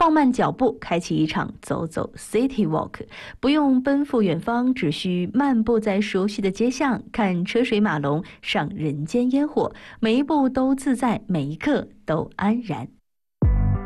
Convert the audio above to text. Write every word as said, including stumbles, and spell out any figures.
放慢脚步，开启一场走走 City Walk， 不用奔赴远方，只需漫步在熟悉的街巷，看车水马龙，赏人间烟火，每一步都自在，每一刻都安然。